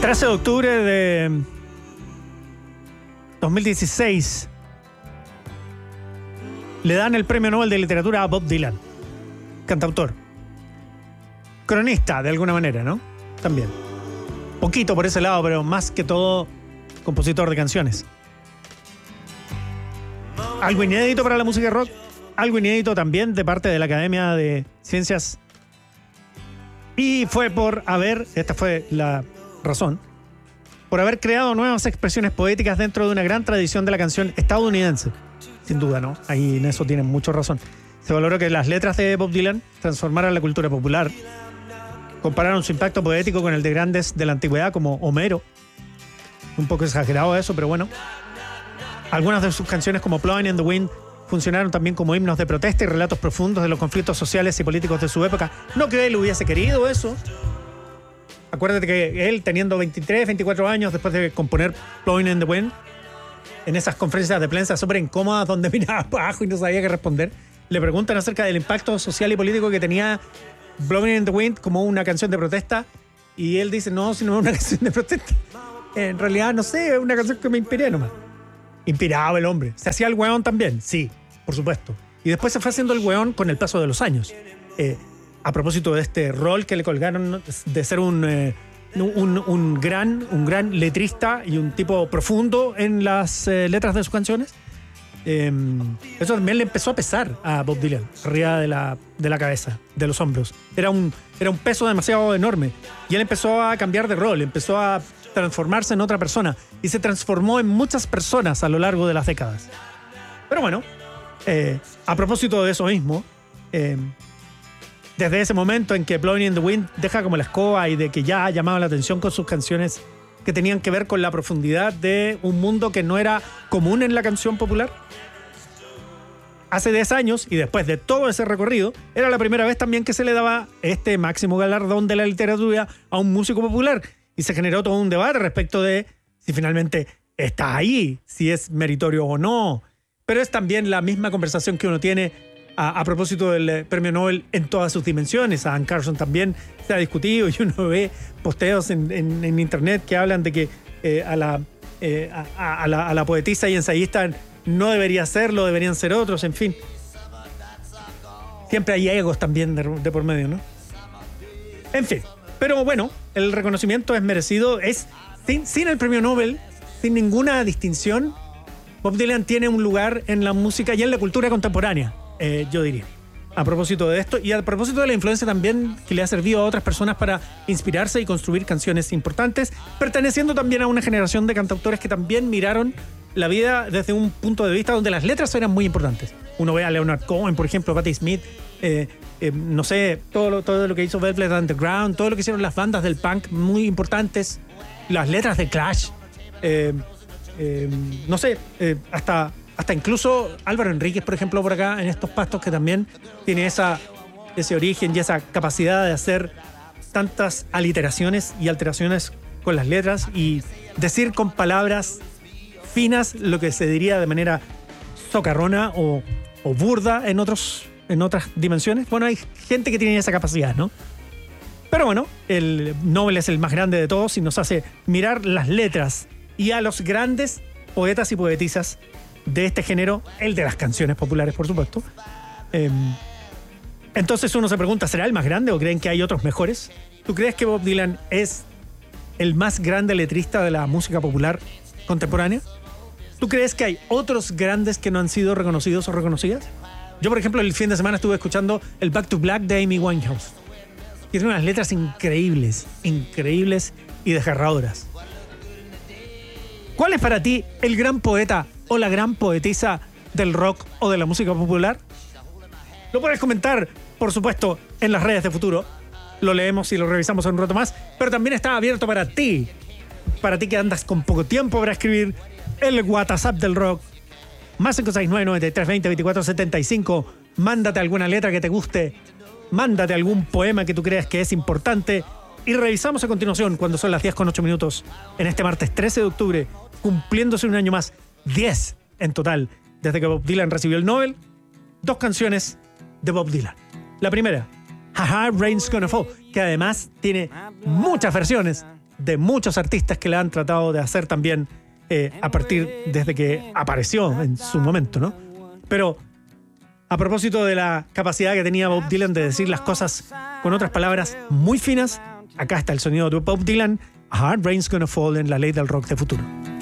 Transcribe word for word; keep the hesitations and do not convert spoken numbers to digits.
trece de octubre de dos mil dieciséis le dan el Premio Nobel de Literatura a Bob Dylan, cantautor, cronista de alguna manera, ¿no? También. Poquito por ese lado, pero más que todo compositor de canciones. Algo inédito para la música rock, algo inédito también de parte de la Academia de Ciencias. Y fue por haber, esta fue la razón, por haber creado nuevas expresiones poéticas dentro de una gran tradición de la canción estadounidense. Sin duda, ¿no? Ahí en eso tienen mucha razón. Se valoró que las letras de Bob Dylan transformaran la cultura popular. Compararon su impacto poético con el de grandes de la antigüedad como Homero. Un poco exagerado eso, pero bueno. Algunas de sus canciones como Blowing in the Wind funcionaron también como himnos de protesta y relatos profundos de los conflictos sociales y políticos de su época. No que él hubiese querido eso. Acuérdate que él, teniendo veintitrés, veinticuatro años, después de componer Blowing in the Wind, en esas conferencias de prensa súper incómodas donde miraba abajo y no sabía qué responder, le preguntan acerca del impacto social y político que tenía Blowing in the Wind como una canción de protesta, y él dice, no, si no es una canción de protesta, en realidad, no sé, es una canción que me inspiré nomás. Inspirado el hombre. ¿Se hacía el weón también? Sí, por supuesto. Y después se fue haciendo el weón con el paso de los años. Eh, a propósito de este rol que le colgaron de ser un, eh, un, un, gran, un gran letrista y un tipo profundo en las eh, letras de sus canciones, eh, eso también le empezó a pesar a Bob Dylan, arriba de la, de la cabeza, de los hombros. Era un, era un peso demasiado enorme. Y él empezó a cambiar de rol, empezó a transformarse en otra persona, y se transformó en muchas personas a lo largo de las décadas. Pero bueno, eh, a propósito de eso mismo, eh, desde ese momento en que Blowing in the Wind deja como la escoba y de que ya ha llamado la atención con sus canciones que tenían que ver con la profundidad de un mundo que no era común en la canción popular, hace diez años, y después de todo ese recorrido, era la primera vez también que se le daba este máximo galardón de la literatura a un músico popular. Y se generó todo un debate respecto de si finalmente está ahí, si es meritorio o no. Pero es también la misma conversación que uno tiene a, a propósito del Premio Nobel en todas sus dimensiones. A Anne Carson también se ha discutido, y uno ve posteos en, en, en internet que hablan de que eh, a, la, eh, a, a, la, a la poetisa y ensayista no debería serlo, deberían ser otros, en fin. Siempre hay egos también de, de por medio, ¿no? En fin. Pero bueno, el reconocimiento es merecido. Es sin, sin el premio Nobel, sin ninguna distinción, Bob Dylan tiene un lugar en la música y en la cultura contemporánea, eh, yo diría. A propósito de esto, y a propósito de la influencia también que le ha servido a otras personas para inspirarse y construir canciones importantes, perteneciendo también a una generación de cantautores que también miraron la vida desde un punto de vista donde las letras eran muy importantes. Uno ve a Leonard Cohen, por ejemplo, Patti Smith, eh, eh, no sé, todo lo, todo lo que hizo Velvet Underground, todo lo que hicieron las bandas del punk muy importantes, las letras de Clash, eh, eh, no sé, eh, hasta, hasta incluso Álvaro Enríquez, por ejemplo, por acá en estos pastos, que también tiene esa, ese origen y esa capacidad de hacer tantas aliteraciones y alteraciones con las letras y decir con palabras finas lo que se diría de manera socarrona o, o burda en otros en otras dimensiones. Bueno, hay gente que tiene esa capacidad, ¿no? Pero bueno, el Nobel es el más grande de todos y nos hace mirar las letras y a los grandes poetas y poetisas de este género, el de las canciones populares, por supuesto. Eh, entonces uno se pregunta, ¿será el más grande o creen que hay otros mejores? ¿Tú crees que Bob Dylan es el más grande letrista de la música popular contemporánea? ¿Tú crees que hay otros grandes que no han sido reconocidos o reconocidas? Yo, por ejemplo, el fin de semana estuve escuchando el Back to Black de Amy Winehouse. Tiene unas letras increíbles, increíbles y desgarradoras. ¿Cuál es para ti el gran poeta o la gran poetisa del rock o de la música popular? Lo puedes comentar, por supuesto, en las redes de Futuro. Lo leemos y lo revisamos en un rato más. Pero también está abierto para ti. Para ti que andas con poco tiempo para escribir, el WhatsApp del rock. Más cinco seis nueve, nueve tres dos cero, dos cuatro siete cinco. Mándate alguna letra que te guste. Mándate algún poema que tú creas que es importante. Y revisamos a continuación, cuando son las diez con ocho minutos, en este martes trece de octubre, cumpliéndose un año más, diez en total, desde que Bob Dylan recibió el Nobel, dos canciones de Bob Dylan. La primera, Haha, Rain's Gonna Fall, que además tiene muchas versiones de muchos artistas que la han tratado de hacer también eh, a partir desde que apareció en su momento, ¿no? Pero a propósito de la capacidad que tenía Bob Dylan de decir las cosas con otras palabras muy finas, acá está el sonido de Bob Dylan, A Hard Rain's Gonna Fall en la ley del rock de futuro.